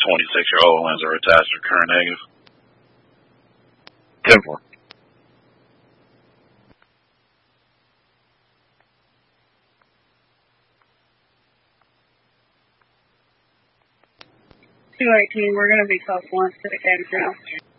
26 your OLNs are attached or current negative. 10-4. We're going to be close once to the campus now.